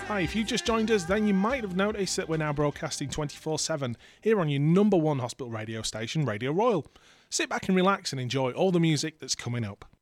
Hi, if you just joined us, then you might have noticed that we're now broadcasting 24/7 here on your number one hospital radio station, Radio Royal. Sit back and relax and enjoy all the music that's coming up.